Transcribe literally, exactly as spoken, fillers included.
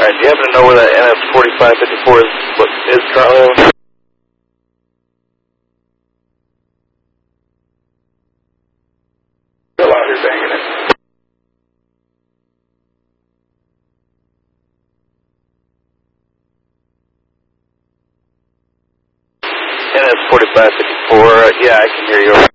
Alright, do you happen to know where that N S forty-five fifty-four is, what is currently? Still out here banging it. N S forty-five fifty-four, yeah, I can hear you.